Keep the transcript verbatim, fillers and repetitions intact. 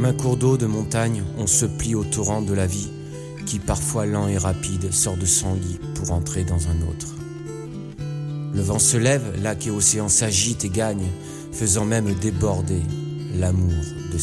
Comme un cours d'eau de montagne, on se plie au torrent de la vie, qui parfois lent et rapide sort de son lit pour entrer dans un autre. Le vent se lève, lac et océan s'agitent et gagnent, faisant même déborder l'amour de